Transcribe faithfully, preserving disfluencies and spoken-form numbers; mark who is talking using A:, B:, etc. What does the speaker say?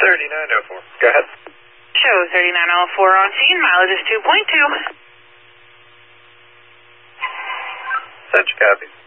A: thirty-nine oh four. Go ahead.
B: Show thirty-nine oh four on scene. Mileage is two point two.
A: Such copy.